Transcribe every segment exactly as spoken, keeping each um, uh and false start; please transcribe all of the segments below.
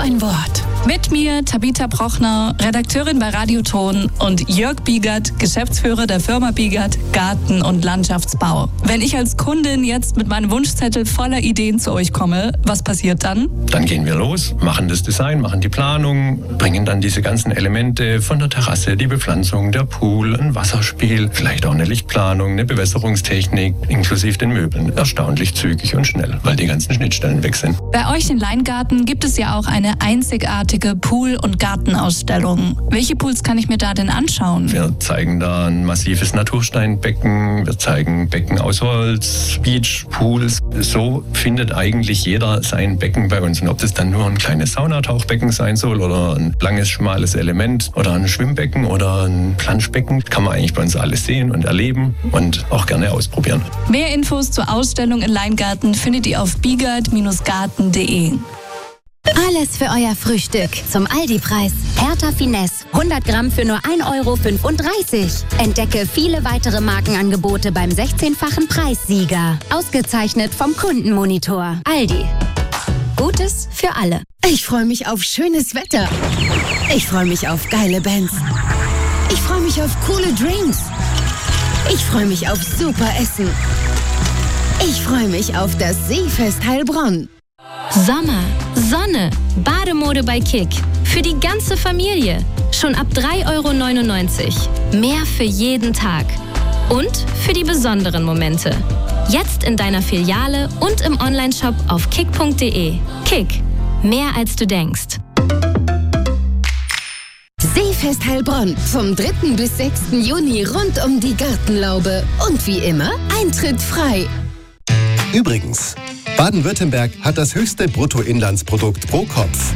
ein Wort. Mit mir Tabitha Brochner, Redakteurin bei Radioton, und Jörg Biegert, Geschäftsführer der Firma Biegert Garten- und Landschaftsbau. Wenn ich als Kundin jetzt mit meinem Wunschzettel voller Ideen zu euch komme, was passiert dann? Dann gehen wir los, machen das Design, machen die Planung, bringen dann diese ganzen Elemente von der Terrasse, die Bepflanzung, der Pool, ein Wasserspiel, vielleicht auch eine Lichtplanung, eine Bewässerungstechnik, inklusive den Möbeln. Erstaunlich zügig und schnell, weil die ganzen Schnittstellen weg sind. Bei euch in Leingarten gibt es ja auch eine einzigartige Pool- und Gartenausstellung. Welche Pools kann ich mir da denn anschauen? Wir zeigen da ein massives Natursteinbecken, wir zeigen Becken aus Holz, Beachpools. So findet eigentlich jeder sein Becken bei uns. Und ob das dann nur ein kleines Saunatauchbecken sein soll oder ein langes, schmales Element oder ein Schwimmbecken oder ein Planschbecken, kann man eigentlich bei uns alles sehen und erleben und auch gerne ausprobieren. Mehr Infos zur Ausstellung in Leingarten findet ihr auf biegert Garten punkt de. Alles für euer Frühstück zum Aldi-Preis. Hertha Finesse, hundert Gramm für nur ein Euro fünfunddreißig. Entdecke viele weitere Markenangebote beim sechzehnfachen Preissieger. Ausgezeichnet vom Kundenmonitor. Aldi. Gutes für alle. Ich freue mich auf schönes Wetter. Ich freue mich auf geile Bands. Ich freue mich auf coole Drinks. Ich freue mich auf super Essen. Ich freue mich auf das Seefest Heilbronn. Sommer, Sonne, Bademode bei Kick. Für die ganze Familie. Schon ab drei Euro neunundneunzig. Mehr für jeden Tag. Und für die besonderen Momente. Jetzt in deiner Filiale und im Onlineshop auf kick punkt de. Kick. Mehr als du denkst. Seefest Heilbronn. Vom dritten bis sechsten Juni rund um die Gartenlaube. Und wie immer, Eintritt frei. Übrigens, Baden-Württemberg hat das höchste Bruttoinlandsprodukt pro Kopf.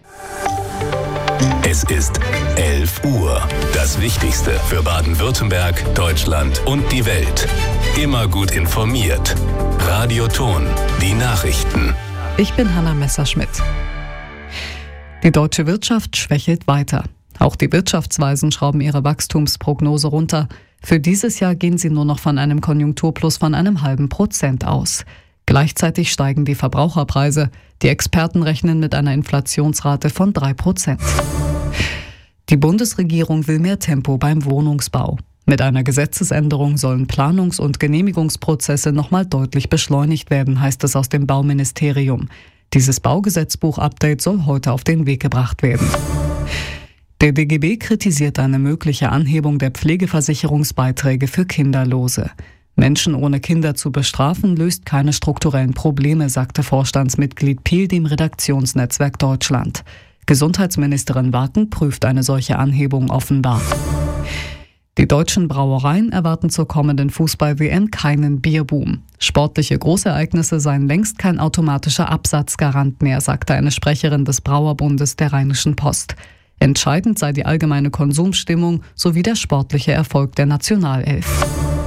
Es ist elf Uhr. Das Wichtigste für Baden-Württemberg, Deutschland und die Welt. Immer gut informiert. Radioton, die Nachrichten. Ich bin Hanna Messerschmidt. Die deutsche Wirtschaft schwächelt weiter. Auch die Wirtschaftsweisen schrauben ihre Wachstumsprognose runter. Für dieses Jahr gehen sie nur noch von einem Konjunkturplus von einem halben Prozent aus. Gleichzeitig steigen die Verbraucherpreise. Die Experten rechnen mit einer Inflationsrate von drei Prozent. Die Bundesregierung will mehr Tempo beim Wohnungsbau. Mit einer Gesetzesänderung sollen Planungs- und Genehmigungsprozesse nochmal deutlich beschleunigt werden, heißt es aus dem Bauministerium. Dieses Baugesetzbuch-Update soll heute auf den Weg gebracht werden. Der D G B kritisiert eine mögliche Anhebung der Pflegeversicherungsbeiträge für Kinderlose. Menschen ohne Kinder zu bestrafen, löst keine strukturellen Probleme, sagte Vorstandsmitglied Piel dem Redaktionsnetzwerk Deutschland. Gesundheitsministerin Waken prüft eine solche Anhebung offenbar. Die deutschen Brauereien erwarten zur kommenden Fußball-W M keinen Bierboom. Sportliche Großereignisse seien längst kein automatischer Absatzgarant mehr, sagte eine Sprecherin des Brauerbundes der Rheinischen Post. Entscheidend sei die allgemeine Konsumstimmung sowie der sportliche Erfolg der Nationalelf.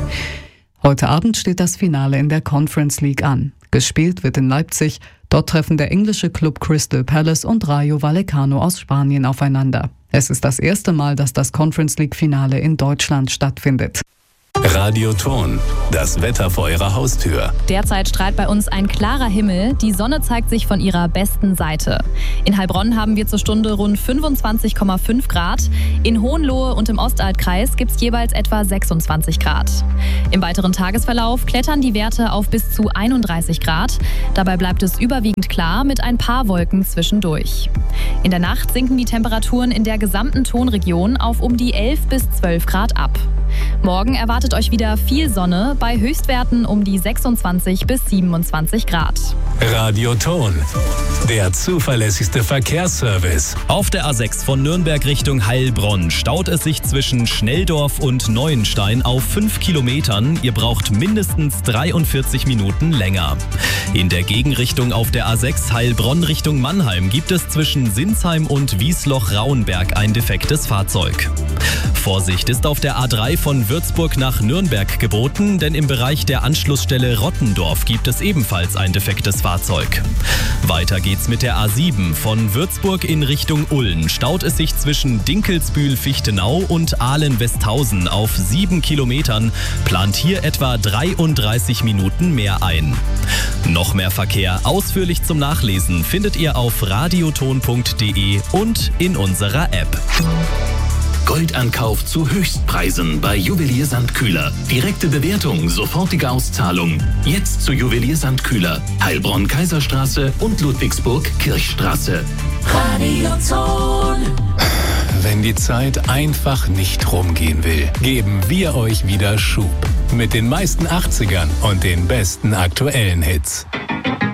Heute Abend steht das Finale in der Conference League an. Gespielt wird in Leipzig. Dort treffen der englische Club Crystal Palace und Rayo Vallecano aus Spanien aufeinander. Es ist das erste Mal, dass das Conference League Finale in Deutschland stattfindet. Radioton, das Wetter vor Ihrer Haustür. Derzeit strahlt bei uns ein klarer Himmel. Die Sonne zeigt sich von ihrer besten Seite. In Heilbronn haben wir zur Stunde rund fünfundzwanzig Komma fünf Grad. In Hohenlohe und im Ostaltkreis gibt es jeweils etwa sechsundzwanzig Grad. Im weiteren Tagesverlauf klettern die Werte auf bis zu einunddreißig Grad. Dabei bleibt es überwiegend klar mit ein paar Wolken zwischendurch. In der Nacht sinken die Temperaturen in der gesamten Tonregion auf um die elf bis zwölf Grad ab. Morgen erwartet euch wieder viel Sonne bei Höchstwerten um die sechsundzwanzig bis siebenundzwanzig Grad. Radioton, der zuverlässigste Verkehrsservice. Auf der A sechs von Nürnberg Richtung Heilbronn staut es sich zwischen Schnelldorf und Neuenstein auf fünf Kilometern. Ihr braucht mindestens dreiundvierzig Minuten länger. In der Gegenrichtung auf der A sechs Heilbronn Richtung Mannheim gibt es zwischen Sinsheim und Wiesloch-Rauenberg ein defektes Fahrzeug. Vorsicht ist auf der A drei von Würzburg nach nach Nürnberg geboten, denn im Bereich der Anschlussstelle Rottendorf gibt es ebenfalls ein defektes Fahrzeug. Weiter geht's mit der A sieben. Von Würzburg in Richtung Ulm staut es sich zwischen Dinkelsbühl-Fichtenau und Ahlen-Westhausen auf sieben Kilometern, plant hier etwa dreiunddreißig Minuten mehr ein. Noch mehr Verkehr ausführlich zum Nachlesen findet ihr auf radioton punkt de und in unserer App. Goldankauf zu Höchstpreisen bei Juwelier Sandkühler. Direkte Bewertung, sofortige Auszahlung. Jetzt zu Juwelier Sandkühler. Heilbronn-Kaiserstraße und Ludwigsburg-Kirchstraße. Radioton. Wenn die Zeit einfach nicht rumgehen will, geben wir euch wieder Schub. Mit den meisten achtzigern und den besten aktuellen Hits.